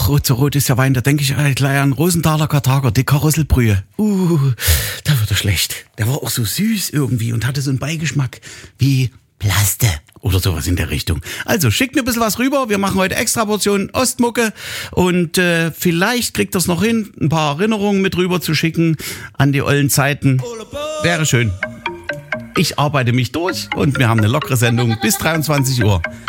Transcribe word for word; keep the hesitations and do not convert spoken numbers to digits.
Rot so rot ist ja Wein, da denke ich äh, gleich an Rosenthaler Karthager, die Karosselbrühe. Uh, da wird er schlecht. Der war auch so süß irgendwie und hatte so einen Beigeschmack wie Plaste oder sowas in der Richtung. Also schickt mir ein bisschen was rüber. Wir machen heute extra Portion Ostmucke und äh, vielleicht kriegt ihr es noch hin, ein paar Erinnerungen mit rüber zu schicken an die ollen Zeiten. Wäre schön. Ich arbeite mich durch und wir haben eine lockere Sendung bis dreiundzwanzig Uhr.